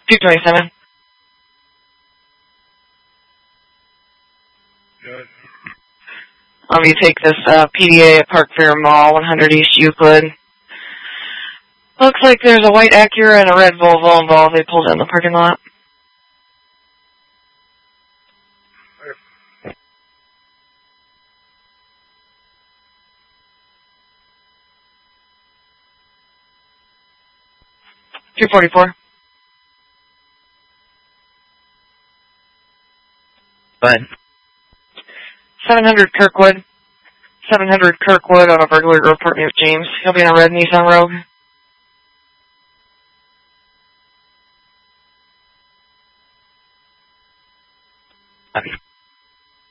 227. Good. You take this PDA at Park Fair Mall, 100 East Euclid. Looks like there's a white Acura and a red Volvo involved. They pulled in the parking lot. $244. But 700 Kirkwood. 700 Kirkwood on a burglary report near James. He'll be in a red Nissan Rogue.